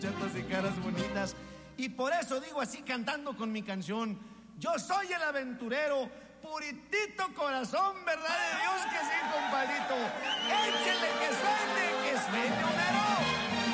Chatas y caras bonitas. Y por eso digo así cantando con mi canción: yo soy el aventurero, puritito corazón, verdad de Dios que sí, compadrito.